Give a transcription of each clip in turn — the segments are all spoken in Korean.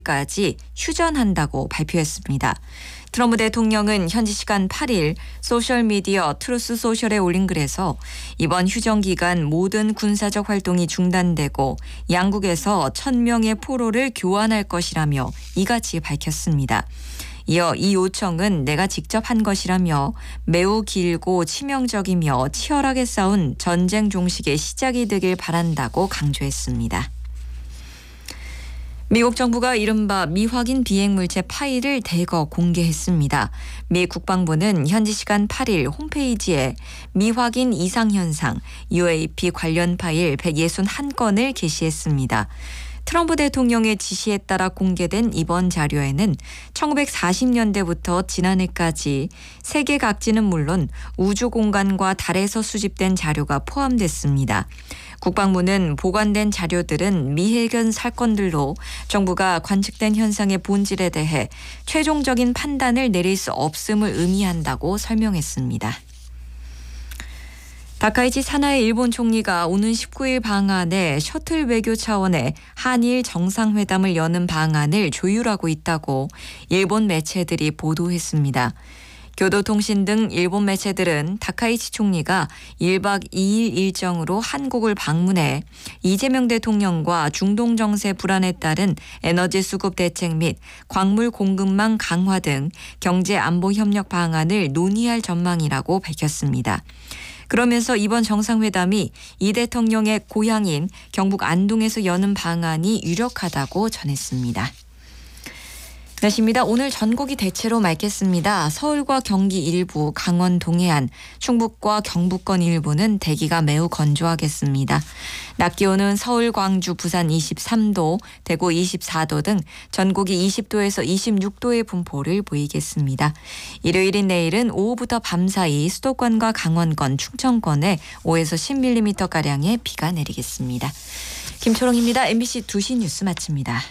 까지 휴전한다고 발표했습니다. 트럼프 대통령은 현지 시간 8일 소셜미디어 트루스 소셜에 올린 글에서 이번 휴전 기간 모든 군사적 활동이 중단되고 양국에서 1,000명의 포로를 교환할 것이라며 이같이 밝혔습니다. 이어 이 요청은 내가 직접 한 것이라며 매우 길고 치명적이며 치열하게 싸운 전쟁 종식의 시작이 되길 바란다고 강조했습니다. 미국 정부가 이른바 미확인 비행물체 파일을 대거 공개했습니다. 미 국방부는 현지 시간 8일 홈페이지에 미확인 이상현상 UAP 관련 파일 161건을 게시했습니다. 트럼프 대통령의 지시에 따라 공개된 이번 자료에는 1940년대부터 지난해까지 세계 각지는 물론 우주 공간과 달에서 수집된 자료가 포함됐습니다. 국방부는 보관된 자료들은 미해견 사건들로 정부가 관측된 현상의 본질에 대해 최종적인 판단을 내릴 수 없음을 의미한다고 설명했습니다. 다카이치 사나이 일본 총리가 오는 19일 방한에 셔틀 외교 차원의 한일 정상회담을 여는 방안을 조율하고 있다고 일본 매체들이 보도했습니다. 교도통신 등 일본 매체들은 다카이치 총리가 1박 2일 일정으로 한국을 방문해 이재명 대통령과 중동 정세 불안에 따른 에너지 수급 대책 및 광물 공급망 강화 등 경제 안보 협력 방안을 논의할 전망이라고 밝혔습니다. 그러면서 이번 정상회담이 이 대통령의 고향인 경북 안동에서 여는 방안이 유력하다고 전했습니다. 날씨입니다. 오늘 전국이 대체로 맑겠습니다. 서울과 경기 일부, 강원 동해안, 충북과 경북권 일부는 대기가 매우 건조하겠습니다. 낮 기온은 서울, 광주, 부산 23도, 대구 24도 등 전국이 20도에서 26도의 분포를 보이겠습니다. 일요일인 내일은 오후부터 밤사이 수도권과 강원권, 충청권에 5에서 10mm가량의 비가 내리겠습니다. 김초롱입니다. MBC 2시 뉴스 마칩니다.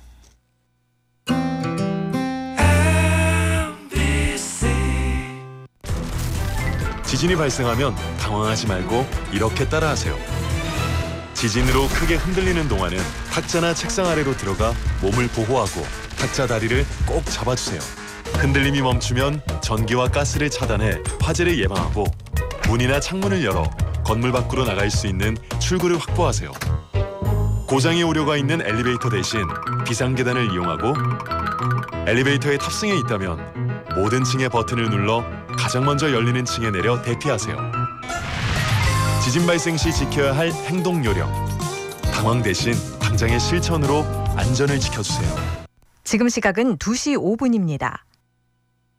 지진이 발생하면 당황하지 말고 이렇게 따라하세요. 지진으로 크게 흔들리는 동안은 탁자나 책상 아래로 들어가 몸을 보호하고 탁자 다리를 꼭 잡아주세요. 흔들림이 멈추면 전기와 가스를 차단해 화재를 예방하고 문이나 창문을 열어 건물 밖으로 나갈 수 있는 출구를 확보하세요. 고장의 우려가 있는 엘리베이터 대신 비상계단을 이용하고 엘리베이터에 탑승해 있다면 모든 층의 버튼을 눌러 가장 먼저 열리는 층에 내려 대피하세요. 지진 발생 시 지켜야 할 행동 요령. 당황 대신 당장의 실천으로 안전을 지켜주세요. 지금 시각은 2시 5분입니다.